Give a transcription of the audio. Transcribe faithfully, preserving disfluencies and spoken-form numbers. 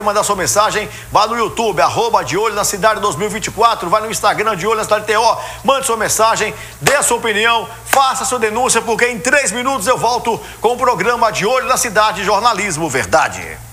mandar sua mensagem, vá no YouTube, arroba De Olho na Cidade dois mil e vinte e quatro, vai no Instagram De Olho na Cidade T O, mande sua mensagem, dê a sua opinião, faça sua denúncia, porque em três minutos eu volto com o programa De Olho na Cidade, Jornalismo Verdade.